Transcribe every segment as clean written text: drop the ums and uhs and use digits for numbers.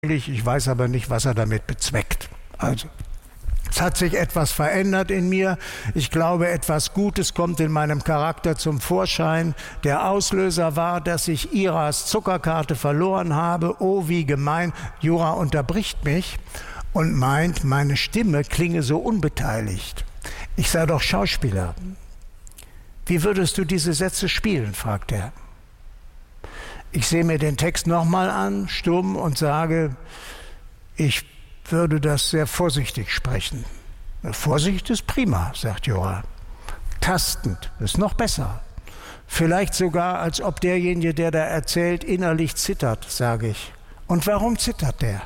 möglich, ich weiß aber nicht, was er damit bezweckt. Also, es hat sich etwas verändert in mir. Ich glaube, etwas Gutes kommt in meinem Charakter zum Vorschein. Der Auslöser war, dass ich Iras Zuckerkarte verloren habe. Oh, wie gemein. Jura unterbricht mich und meint, meine Stimme klinge so unbeteiligt. Ich sei doch Schauspieler. Wie würdest du diese Sätze spielen, fragt er. Ich sehe mir den Text nochmal an, stumm, und sage, ich würde das sehr vorsichtig sprechen. Vorsicht ist prima, sagt Jura. Tastend ist noch besser. Vielleicht sogar, als ob derjenige, der da erzählt, innerlich zittert, sage ich. Und warum zittert der?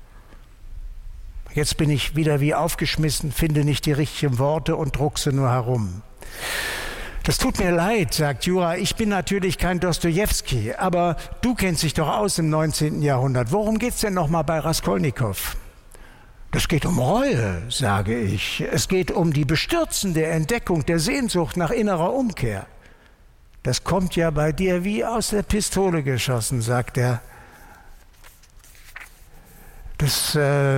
Jetzt bin ich wieder wie aufgeschmissen, finde nicht die richtigen Worte und druckse nur herum. Das tut mir leid, sagt Jura, ich bin natürlich kein Dostojewski, aber du kennst dich doch aus im 19. Jahrhundert. Worum geht's denn nochmal bei Raskolnikow? Das geht um Reue, sage ich. Es geht um die bestürzende Entdeckung der Sehnsucht nach innerer Umkehr. Das kommt ja bei dir wie aus der Pistole geschossen, sagt er. Das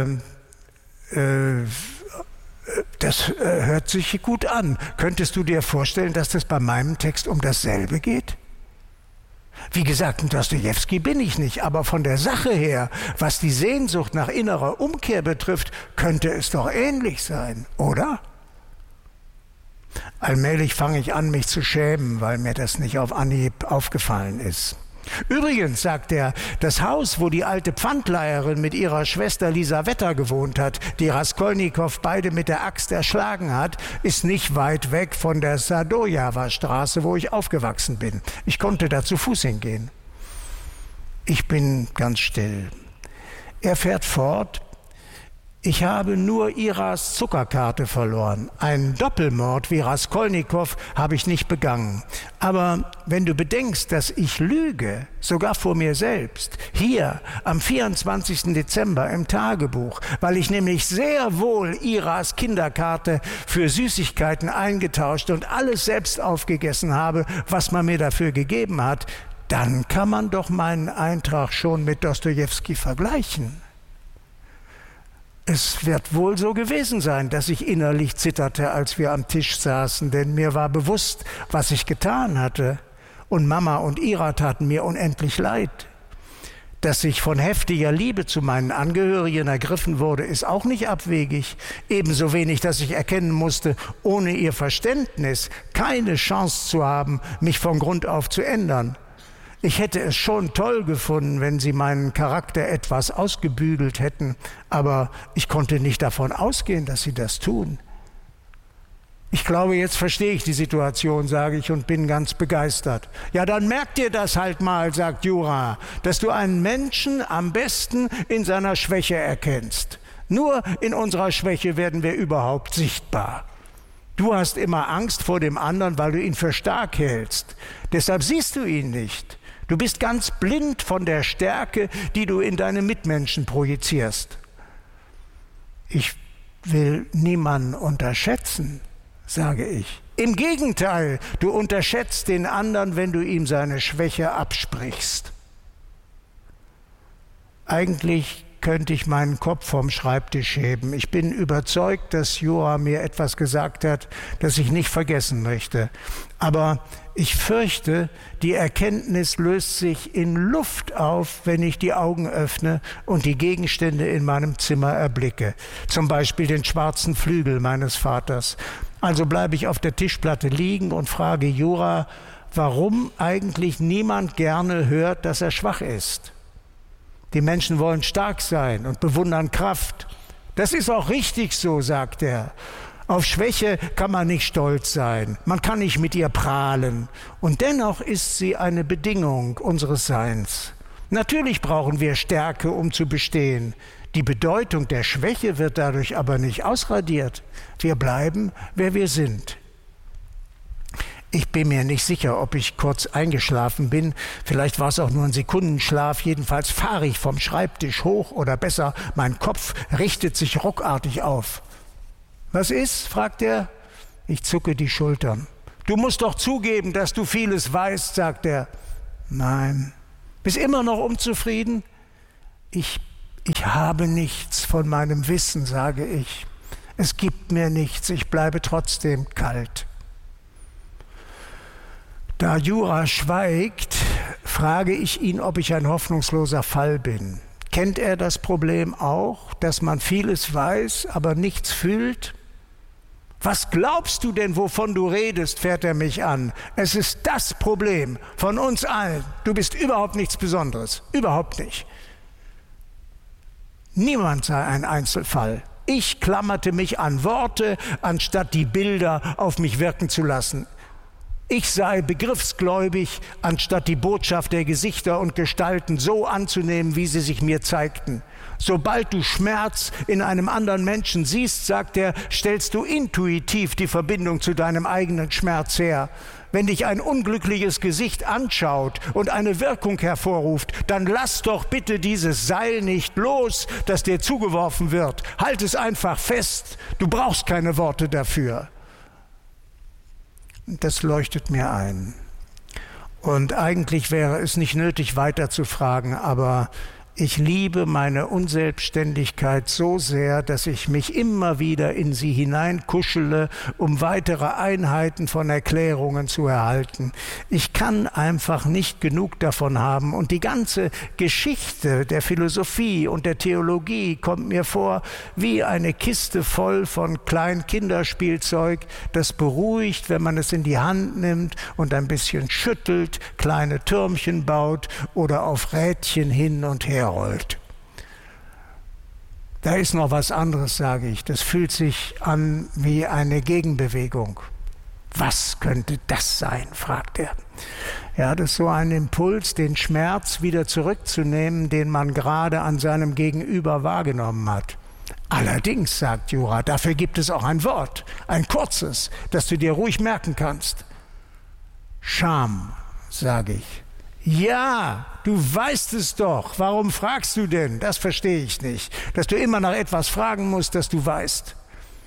hört sich gut an. Könntest du dir vorstellen, dass das bei meinem Text um dasselbe geht? Wie gesagt, ein Dostojewski bin ich nicht, aber von der Sache her, was die Sehnsucht nach innerer Umkehr betrifft, könnte es doch ähnlich sein, oder? Allmählich fange ich an, mich zu schämen, weil mir das nicht auf Anhieb aufgefallen ist. Übrigens, sagt er, das Haus, wo die alte Pfandleiherin mit ihrer Schwester Lisaweta gewohnt hat, die Raskolnikow beide mit der Axt erschlagen hat, ist nicht weit weg von der Sadojawa-Straße, wo ich aufgewachsen bin. Ich konnte da zu Fuß hingehen. Ich bin ganz still. Er fährt fort. Ich habe nur Iras Zuckerkarte verloren. Einen Doppelmord wie Raskolnikow habe ich nicht begangen. Aber wenn du bedenkst, dass ich lüge, sogar vor mir selbst, hier am 24. Dezember im Tagebuch, weil ich nämlich sehr wohl Iras Kinderkarte für Süßigkeiten eingetauscht und alles selbst aufgegessen habe, was man mir dafür gegeben hat, dann kann man doch meinen Eintrag schon mit Dostojewski vergleichen. Es wird wohl so gewesen sein, dass ich innerlich zitterte, als wir am Tisch saßen, denn mir war bewusst, was ich getan hatte. Und Mama und Ira taten mir unendlich leid. Dass ich von heftiger Liebe zu meinen Angehörigen ergriffen wurde, ist auch nicht abwegig. Ebenso wenig, dass ich erkennen musste, ohne ihr Verständnis keine Chance zu haben, mich von Grund auf zu ändern. Ich hätte es schon toll gefunden, wenn sie meinen Charakter etwas ausgebügelt hätten, aber ich konnte nicht davon ausgehen, dass sie das tun. Ich glaube, jetzt verstehe ich die Situation, sage ich, und bin ganz begeistert. Ja, dann merk dir das halt mal, sagt Jura, dass du einen Menschen am besten in seiner Schwäche erkennst. Nur in unserer Schwäche werden wir überhaupt sichtbar. Du hast immer Angst vor dem anderen, weil du ihn für stark hältst. Deshalb siehst du ihn nicht. Du bist ganz blind von der Stärke, die du in deine Mitmenschen projizierst. Ich will niemanden unterschätzen, sage ich. Im Gegenteil, du unterschätzt den anderen, wenn du ihm seine Schwäche absprichst. Eigentlich könnte ich meinen Kopf vom Schreibtisch heben. Ich bin überzeugt, dass Jura mir etwas gesagt hat, das ich nicht vergessen möchte. Aber ich fürchte, die Erkenntnis löst sich in Luft auf, wenn ich die Augen öffne und die Gegenstände in meinem Zimmer erblicke. Zum Beispiel den schwarzen Flügel meines Vaters. Also bleibe ich auf der Tischplatte liegen und frage Jura, warum eigentlich niemand gerne hört, dass er schwach ist. Die Menschen wollen stark sein und bewundern Kraft. Das ist auch richtig so, sagt er. Auf Schwäche kann man nicht stolz sein, man kann nicht mit ihr prahlen. Und dennoch ist sie eine Bedingung unseres Seins. Natürlich brauchen wir Stärke, um zu bestehen. Die Bedeutung der Schwäche wird dadurch aber nicht ausradiert. Wir bleiben, wer wir sind. Ich bin mir nicht sicher, ob ich kurz eingeschlafen bin. Vielleicht war es auch nur ein Sekundenschlaf. Jedenfalls fahre ich vom Schreibtisch hoch oder besser, mein Kopf richtet sich ruckartig auf. Was ist? Fragt er. Ich zucke die Schultern. Du musst doch zugeben, dass du vieles weißt, sagt er. Nein. Bist immer noch unzufrieden? Ich Ich habe nichts von meinem Wissen, sage ich. Es gibt mir nichts, ich bleibe trotzdem kalt. Da Jura schweigt, frage ich ihn, ob ich ein hoffnungsloser Fall bin. Kennt er das Problem auch, dass man vieles weiß, aber nichts fühlt? Was glaubst du denn, wovon du redest, fährt er mich an. Es ist das Problem von uns allen. Du bist überhaupt nichts Besonderes, überhaupt nicht. Niemand sei ein Einzelfall. Ich klammerte mich an Worte, anstatt die Bilder auf mich wirken zu lassen. Ich sei begriffsgläubig, anstatt die Botschaft der Gesichter und Gestalten so anzunehmen, wie sie sich mir zeigten. Sobald du Schmerz in einem anderen Menschen siehst, sagt er, stellst du intuitiv die Verbindung zu deinem eigenen Schmerz her. Wenn dich ein unglückliches Gesicht anschaut und eine Wirkung hervorruft, dann lass doch bitte dieses Seil nicht los, das dir zugeworfen wird. Halt es einfach fest. Du brauchst keine Worte dafür. Das leuchtet mir ein. Und eigentlich wäre es nicht nötig, weiter zu fragen, aber ich liebe meine Unselbstständigkeit so sehr, dass ich mich immer wieder in sie hineinkuschele, um weitere Einheiten von Erklärungen zu erhalten. Ich kann einfach nicht genug davon haben und die ganze Geschichte der Philosophie und der Theologie kommt mir vor wie eine Kiste voll von Kleinkinderspielzeug, das beruhigt, wenn man es in die Hand nimmt und ein bisschen schüttelt, kleine Türmchen baut oder auf Rädchen hin und her rollt. Da ist noch was anderes, sage ich. Das fühlt sich an wie eine Gegenbewegung. Was könnte das sein, fragt er. Ja, das ist so ein Impuls, den Schmerz wieder zurückzunehmen, den man gerade an seinem Gegenüber wahrgenommen hat. Allerdings, sagt Jura, dafür gibt es auch ein Wort, ein kurzes, das du dir ruhig merken kannst. Scham, sage ich. Ja, du weißt es doch. Warum fragst du denn? Das verstehe ich nicht. Dass du immer nach etwas fragen musst, das du weißt.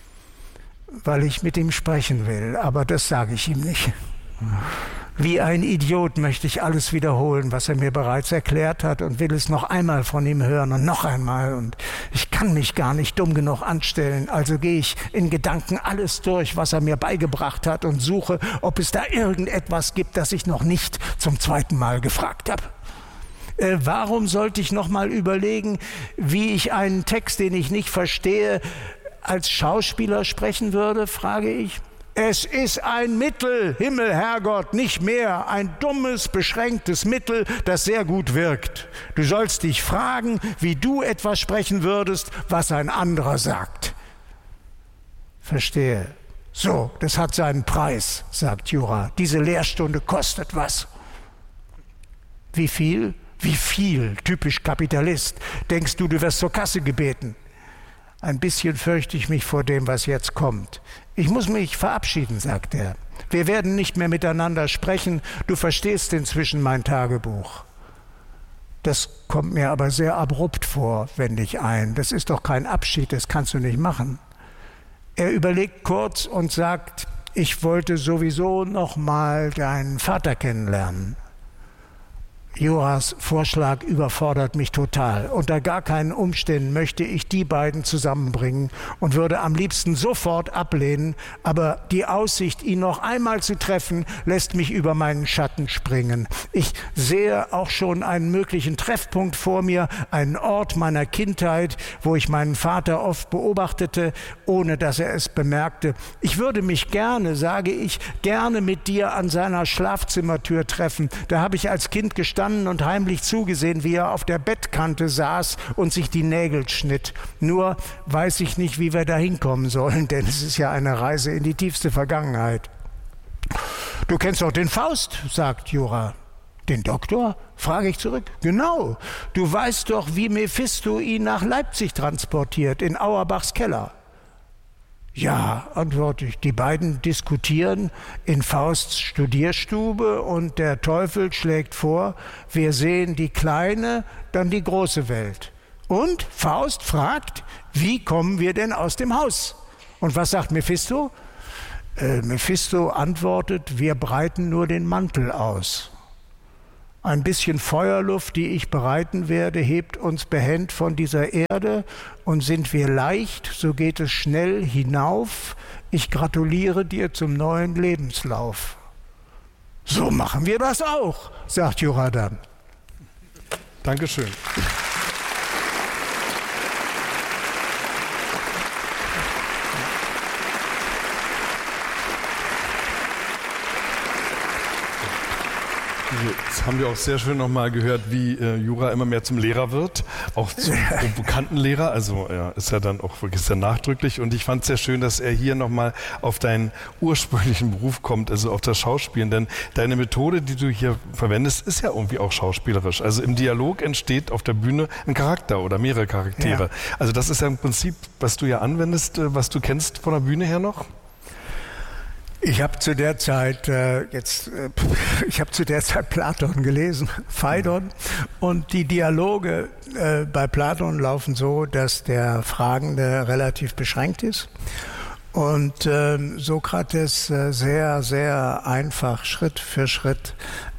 Weil ich mit ihm sprechen will, aber das sage ich ihm nicht. Wie ein Idiot möchte ich alles wiederholen, was er mir bereits erklärt hat und will es noch einmal von ihm hören und noch einmal. Und ich kann mich gar nicht dumm genug anstellen, also gehe ich in Gedanken alles durch, was er mir beigebracht hat und suche, ob es da irgendetwas gibt, das ich noch nicht zum zweiten Mal gefragt habe. Warum sollte ich noch mal überlegen, wie ich einen Text, den ich nicht verstehe, als Schauspieler sprechen würde, frage ich. Es ist ein Mittel, Himmel, Herrgott, nicht mehr, ein dummes, beschränktes Mittel, das sehr gut wirkt. Du sollst dich fragen, wie du etwas sprechen würdest, was ein anderer sagt. Verstehe. So, das hat seinen Preis, sagt Jura. Diese Lehrstunde kostet was. Wie viel? Wie viel? Typisch Kapitalist. Denkst du, du wirst zur Kasse gebeten? Ein bisschen fürchte ich mich vor dem, was jetzt kommt. Ich muss mich verabschieden, sagt er. Wir werden nicht mehr miteinander sprechen. Du verstehst inzwischen mein Tagebuch. Das kommt mir aber sehr abrupt vor, wende ich ein. Das ist doch kein Abschied, das kannst du nicht machen. Er überlegt kurz und sagt, ich wollte sowieso noch mal deinen Vater kennenlernen. Juras Vorschlag überfordert mich total. Unter gar keinen Umständen möchte ich die beiden zusammenbringen und würde am liebsten sofort ablehnen, aber die Aussicht, ihn noch einmal zu treffen, lässt mich über meinen Schatten springen. Ich sehe auch schon einen möglichen Treffpunkt vor mir, einen Ort meiner Kindheit, wo ich meinen Vater oft beobachtete, ohne dass er es bemerkte. Ich würde mich gerne, sage ich, gerne mit dir an seiner Schlafzimmertür treffen. Da habe ich als Kind gestanden und heimlich zugesehen, wie er auf der Bettkante saß und sich die Nägel schnitt. Nur weiß ich nicht, wie wir da hinkommen sollen, denn es ist ja eine Reise in die tiefste Vergangenheit. Du kennst doch den Faust, sagt Jura. Den Doktor? Frage ich zurück. Genau, du weißt doch, wie Mephisto ihn nach Leipzig transportiert, in Auerbachs Keller. Ja, antworte ich, die beiden diskutieren in Fausts Studierstube und der Teufel schlägt vor, wir sehen die kleine, dann die große Welt. Und Faust fragt, wie kommen wir denn aus dem Haus? Und was sagt Mephisto? Mephisto antwortet, wir breiten nur den Mantel aus. ein bisschen Feuerluft, die ich bereiten werde, hebt uns behend von dieser Erde, und sind wir leicht, so geht es schnell hinauf. Ich gratuliere dir zum neuen Lebenslauf. So machen wir das auch, sagt Jura dann. Dankeschön. Jetzt haben wir auch sehr schön nochmal gehört, wie Jura immer mehr zum Lehrer wird, auch zum bekannten Lehrer. Also er ist ja dann auch wirklich sehr nachdrücklich. Und ich fand es sehr schön, dass er hier nochmal auf deinen ursprünglichen Beruf kommt, also auf das Schauspielen. Denn deine Methode, die du hier verwendest, ist ja irgendwie auch schauspielerisch. Also im Dialog entsteht auf der Bühne ein Charakter oder mehrere Charaktere. Ja. Also das ist ja im Prinzip, was du ja anwendest, was du kennst von der Bühne her noch? Ich habe zu der Zeit Platon gelesen, Phaidon, und die Dialoge bei Platon laufen so, dass der Fragende relativ beschränkt ist und Sokrates sehr, sehr einfach Schritt für Schritt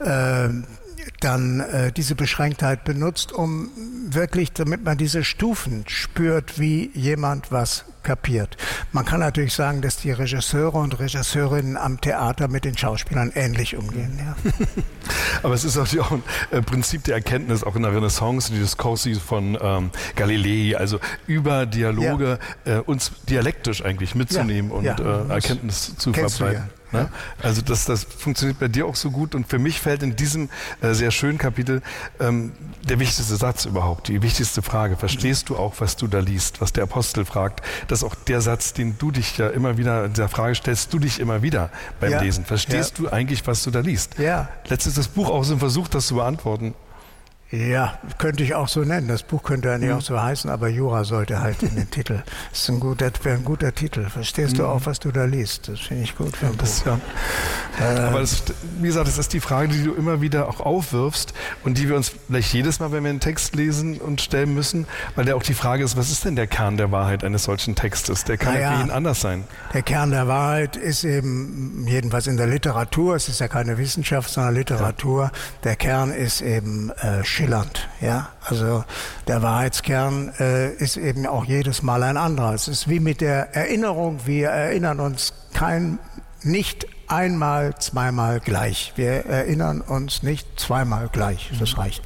dann diese Beschränktheit benutzt, um wirklich, damit man diese Stufen spürt, wie jemand was kapiert. Man kann natürlich sagen, dass die Regisseure und Regisseurinnen am Theater mit den Schauspielern ähnlich umgehen. Ja. Aber es ist auch ein Prinzip der Erkenntnis, auch in der Renaissance, die Discorsi von Galilei, also über Dialoge uns dialektisch eigentlich mitzunehmen und Erkenntnis zu verbreiten. Ne? Also das funktioniert bei dir auch so gut, und für mich fällt in diesem sehr schönen Kapitel der wichtigste Satz überhaupt, die wichtigste Frage. Verstehst du auch, was du da liest, was der Apostel fragt? Das ist auch der Satz, den du dich ja immer wieder, in der Frage stellst du dich immer wieder beim Lesen. Verstehst du eigentlich, was du da liest? Ja. Letztens das Buch auch so ein Versuch, das zu beantworten. Ja, könnte ich auch so nennen. Das Buch könnte eigentlich auch so heißen, aber Jura sollte halt in den Titel. Das wäre ein guter Titel. Verstehst du auch, was du da liest? Das finde ich gut für ein Buch. Aber wie gesagt, das ist die Frage, die du immer wieder auch aufwirfst und die wir uns vielleicht jedes Mal, wenn wir einen Text lesen, und stellen müssen, weil ja auch die Frage ist, was ist denn der Kern der Wahrheit eines solchen Textes? Der kann ja für jeden anders sein. Der Kern der Wahrheit ist eben, jedenfalls in der Literatur, es ist ja keine Wissenschaft, sondern Literatur, der Kern ist eben schillernd, ja. Also der Wahrheitskern ist eben auch jedes Mal ein anderer. Es ist wie mit der Erinnerung. Wir erinnern uns nicht einmal, zweimal gleich. Wir erinnern uns nicht zweimal gleich. Das reicht.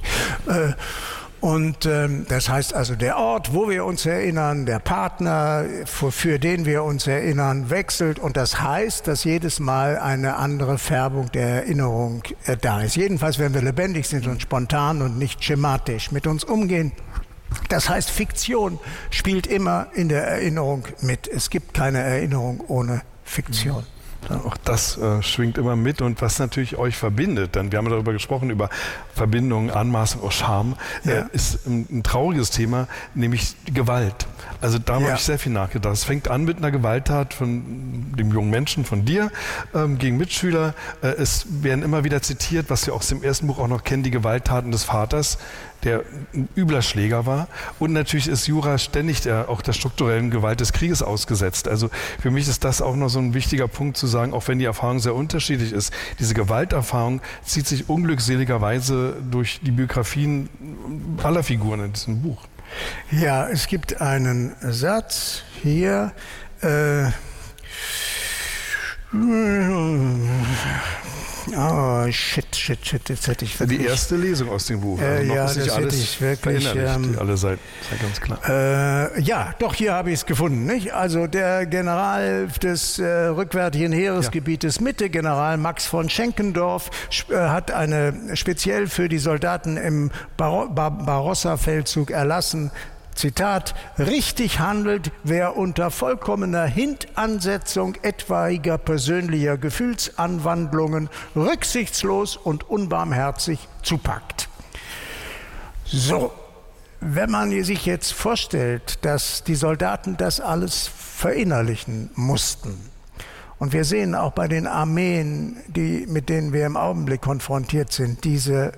Und das heißt also, der Ort, wo wir uns erinnern, der Partner, für den wir uns erinnern, wechselt. Und das heißt, dass jedes Mal eine andere Färbung der Erinnerung da ist. Jedenfalls, wenn wir lebendig sind und spontan und nicht schematisch mit uns umgehen. Das heißt, Fiktion spielt immer in der Erinnerung mit. Es gibt keine Erinnerung ohne Fiktion. Auch das schwingt immer mit, und was natürlich euch verbindet, denn wir haben darüber gesprochen, über Verbindungen, Anmaßung, auch Scham, ist ein trauriges Thema, nämlich Gewalt. Also da habe ich sehr viel nachgedacht. Es fängt an mit einer Gewalttat von dem jungen Menschen, von dir, gegen Mitschüler. Es werden immer wieder zitiert, was wir auch aus dem ersten Buch auch noch kennen, die Gewalttaten des Vaters, der ein übler Schläger war. Und natürlich ist Jura ständig auch der strukturellen Gewalt des Krieges ausgesetzt. Also für mich ist das auch noch so ein wichtiger Punkt zu sagen, auch wenn die Erfahrung sehr unterschiedlich ist. Diese Gewalterfahrung zieht sich unglückseligerweise durch die Biografien aller Figuren in diesem Buch. Ja, es gibt einen Satz hier. Oh, shit, jetzt hätte ich wirklich... Die erste Lesung aus dem Buch. Also ja, das hätte ich wirklich... alle Seiten, ist ja ganz klar. Ja, doch, hier habe ich es gefunden, nicht? Also der General des rückwärtigen Heeresgebietes Mitte, General Max von Schenkendorf, hat eine speziell für die Soldaten im Barossa-Feldzug erlassen, Zitat: Richtig handelt, wer unter vollkommener Hintansetzung etwaiger persönlicher Gefühlsanwandlungen rücksichtslos und unbarmherzig zupackt. So, wenn man sich jetzt vorstellt, dass die Soldaten das alles verinnerlichen mussten, und wir sehen auch bei den Armeen, mit denen wir im Augenblick konfrontiert sind, diese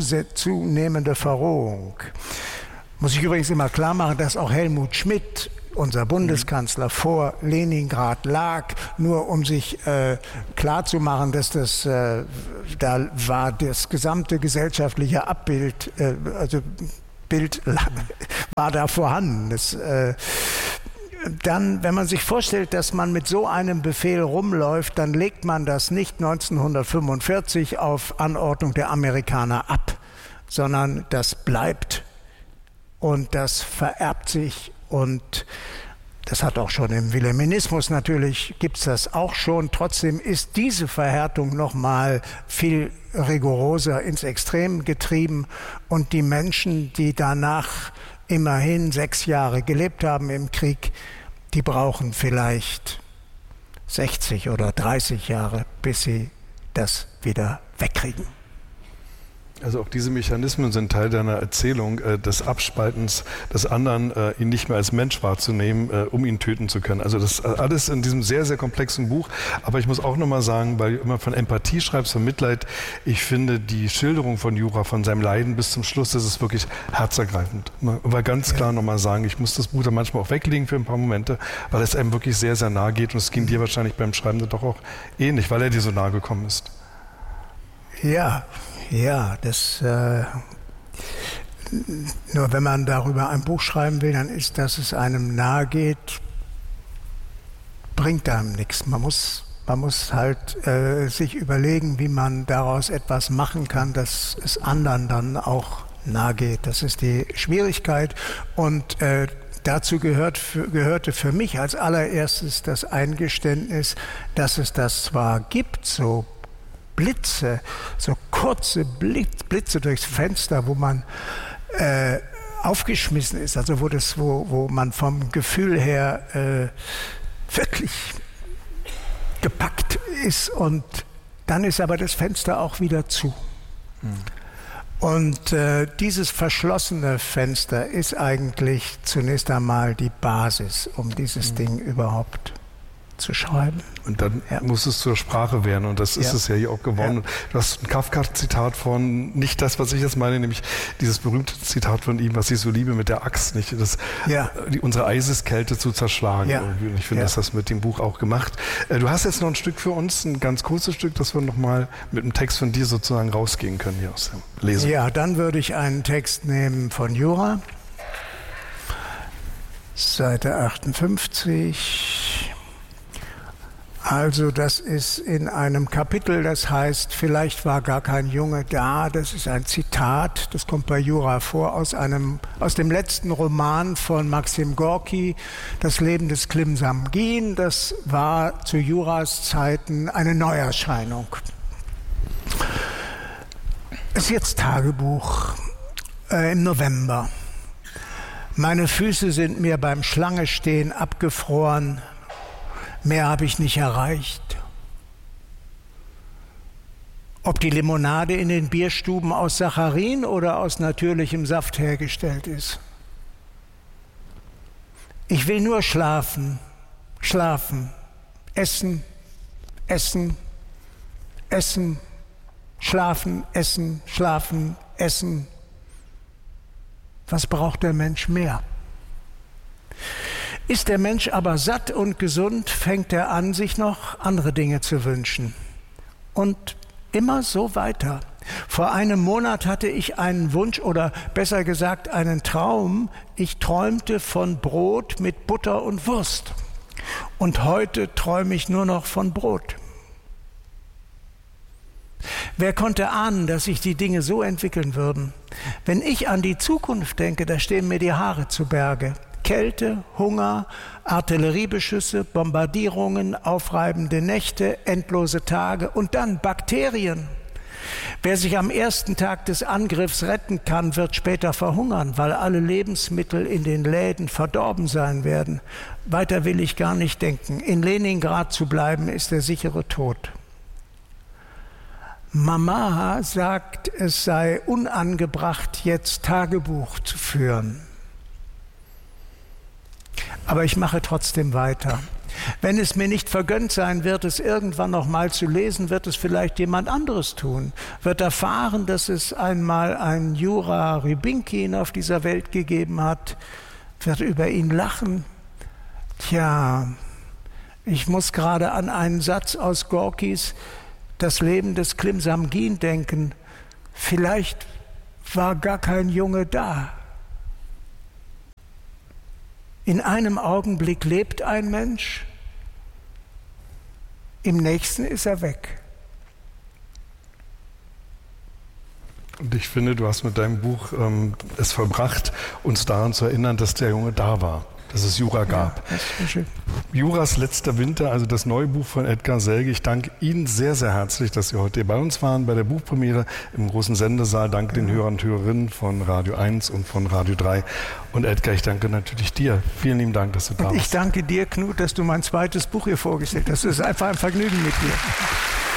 zunehmende Verrohung. Muss ich übrigens immer klar machen, dass auch Helmut Schmidt unser Bundeskanzler vor Leningrad lag, nur um sich klarzumachen, dass da war das gesamte gesellschaftliche Abbild, Bild war da vorhanden. Dann, wenn man sich vorstellt, dass man mit so einem Befehl rumläuft, dann legt man das nicht 1945 auf Anordnung der Amerikaner ab, sondern das bleibt und das vererbt sich, und das hat auch schon im Wilhelminismus natürlich, gibt es das auch schon. Trotzdem ist diese Verhärtung nochmal viel rigoroser ins Extrem getrieben, und die Menschen, die danach immerhin 6 Jahre gelebt haben im Krieg, die brauchen vielleicht 60 oder 30 Jahre, bis sie das wieder wegkriegen. Also auch diese Mechanismen sind Teil deiner Erzählung des Abspaltens des anderen, ihn nicht mehr als Mensch wahrzunehmen, um ihn töten zu können. Also das alles in diesem sehr, sehr komplexen Buch. Aber ich muss auch nochmal sagen, weil du immer von Empathie schreibst, von Mitleid, ich finde die Schilderung von Jura, von seinem Leiden bis zum Schluss, das ist wirklich herzergreifend. Aber ganz klar nochmal sagen, ich muss das Buch dann manchmal auch weglegen für ein paar Momente, weil es einem wirklich sehr, sehr nahe geht, und es ging dir wahrscheinlich beim Schreiben dann doch auch ähnlich, weil er dir so nahe gekommen ist. Ja, das nur wenn man darüber ein Buch schreiben will, dann ist, dass es einem nahe geht, bringt einem nichts. Man muss halt sich überlegen, wie man daraus etwas machen kann, dass es anderen dann auch nahe geht. Das ist die Schwierigkeit, und dazu gehörte für mich als allererstes das Eingeständnis, dass es das zwar gibt, so Blitze, so kurze Blitze durchs Fenster, wo man aufgeschmissen ist, also wo man vom Gefühl her wirklich gepackt ist, und dann ist aber das Fenster auch wieder zu. Und dieses verschlossene Fenster ist eigentlich zunächst einmal die Basis, um dieses Ding überhaupt zu schreiben. Und dann muss es zur Sprache werden, und das ist es ja hier auch geworden. Ja. Du hast ein Kafka-Zitat von, nicht das, was ich jetzt meine, nämlich dieses berühmte Zitat von ihm, was ich so liebe, mit der Axt, nicht? Unsere Eiseskälte zu zerschlagen. Ja. Und ich finde, das hast du mit dem Buch auch gemacht. Du hast jetzt noch ein Stück für uns, ein ganz kurzes Stück, das wir nochmal mit einem Text von dir sozusagen rausgehen können hier aus dem Lesen. Ja, dann würde ich einen Text nehmen von Jura, Seite 58. Also das ist in einem Kapitel, das heißt, vielleicht war gar kein Junge da. Das ist ein Zitat, das kommt bei Jura vor, aus dem letzten Roman von Maxim Gorki, Das Leben des Klim Samgin. Das war zu Juras Zeiten eine Neuerscheinung. Es ist jetzt Tagebuch im November. Meine Füße sind mir beim Schlangestehen abgefroren. Mehr habe ich nicht erreicht. Ob die Limonade in den Bierstuben aus Saccharin oder aus natürlichem Saft hergestellt ist. Ich will nur schlafen, schlafen, essen, essen, essen, schlafen, essen, schlafen, essen. Was braucht der Mensch mehr? Ist der Mensch aber satt und gesund, fängt er an, sich noch andere Dinge zu wünschen. Und immer so weiter. Vor einem Monat hatte ich einen Wunsch, oder besser gesagt einen Traum. Ich träumte von Brot mit Butter und Wurst. Und heute träume ich nur noch von Brot. Wer konnte ahnen, dass sich die Dinge so entwickeln würden? Wenn ich an die Zukunft denke, da stehen mir die Haare zu Berge. Kälte, Hunger, Artilleriebeschüsse, Bombardierungen, aufreibende Nächte, endlose Tage und dann Bakterien. Wer sich am ersten Tag des Angriffs retten kann, wird später verhungern, weil alle Lebensmittel in den Läden verdorben sein werden. Weiter will ich gar nicht denken. In Leningrad zu bleiben, ist der sichere Tod. Mama sagt, es sei unangebracht, jetzt Tagebuch zu führen. Aber ich mache trotzdem weiter. Wenn es mir nicht vergönnt sein wird, es irgendwann noch mal zu lesen, wird es vielleicht jemand anderes tun. Wird erfahren, dass es einmal einen Jura Rybinkin auf dieser Welt gegeben hat, wird über ihn lachen, Tja, ich muss gerade an einen Satz aus Gorkis Das Leben des Klim Samgin denken. Vielleicht war gar kein Junge da. In einem Augenblick lebt ein Mensch, im nächsten ist er weg. Und ich finde, du hast mit deinem Buch es vollbracht, uns daran zu erinnern, dass der Junge da war, dass es Jura gab. Ja, das ist schön. Juras letzter Winter, also das neue Buch von Edgar Selge. Ich danke Ihnen sehr, sehr herzlich, dass Sie heute bei uns waren, bei der Buchpremiere im großen Sendesaal. Danke den Hörern und Hörerinnen von Radio 1 und von Radio 3. Und Edgar, ich danke natürlich dir. Vielen lieben Dank, dass du da warst. Ich danke dir, Knut, dass du mein zweites Buch hier vorgestellt hast. Es ist einfach ein Vergnügen mit dir.